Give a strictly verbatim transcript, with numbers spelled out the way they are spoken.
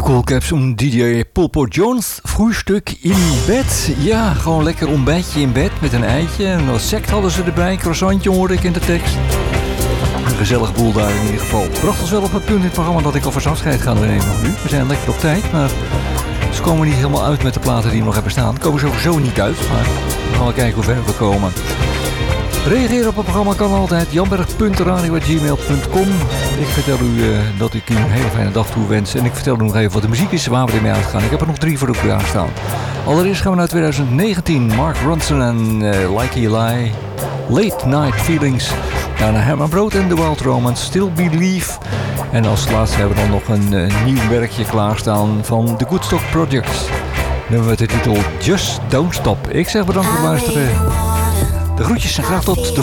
Coolcaps und D J Pulpo Jones. Frühstück in bed. Ja, gewoon lekker ontbijtje in bed met een eitje. En wat sect hadden ze erbij. Croissantje hoorde ik in de tekst. Een gezellig boel daar in ieder geval. Bracht ons wel op het punt in het programma dat ik alvast afscheid ga nemen nu. We zijn lekker op tijd, maar ze komen niet helemaal uit met de platen die nog hebben staan. Ze komen sowieso niet uit, maar we gaan wel kijken hoe ver we komen. Reageer op het programma kan altijd janberg punt radio apenstaartje gmail punt com. Ik vertel u uh, dat ik u een hele fijne dag toewens. En ik vertel u nog even wat de muziek is waar we ermee uitgaan. Ik heb er nog drie voor de klaar staan. Allereerst gaan we naar twintig negentien. Mark Ronson en uh, Like Eli. Late Night Feelings. Daarna Herman Brood en The Wild Romance. Still Believe. En als laatste hebben we dan nog een uh, nieuw werkje klaarstaan van The Goodstock Project. Nummer met de titel Just Don't Stop. Ik zeg bedankt voor het luisteren. De groetjes en graag tot de